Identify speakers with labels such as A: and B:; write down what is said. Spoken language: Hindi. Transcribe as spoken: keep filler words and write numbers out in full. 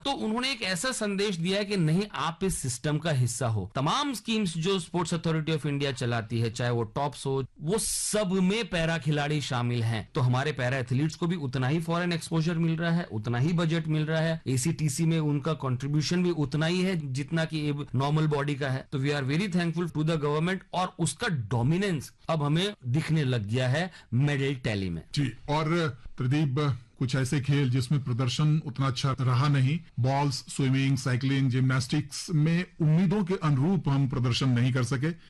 A: तो उन्होंने एक ऐसा संदेश दिया है कि नहीं, आप इस सिस्टम का हिस्सा हो। तमाम स्कीम्स जो स्पोर्ट्स अथॉरिटी ऑफ इंडिया चलाती है, चाहे वो टॉप्स हो, वो सब में पैरा खिलाड़ी शामिल हैं। तो हमारे पैरा एथलीट्स को भी उतना ही फॉरेन एक्सपोजर मिल रहा है, उतना ही बजट मिल रहा है, एसीटीसी में उनका कंट्रीब्यूशन भी उतना ही है जितना कि नॉर्मल बॉडी का है। तो we are very thankful to the government, और उसका डोमिनेंस अब हमें दिखने लग गया है मेडल टैली में।
B: जी, और प्रदीप, कुछ ऐसे खेल जिसमें प्रदर्शन उतना अच्छा रहा नहीं, बॉल्स, स्विमिंग, साइकिलिंग, जिम्नास्टिक्स में उम्मीदों के अनुरूप हम प्रदर्शन नहीं कर सके,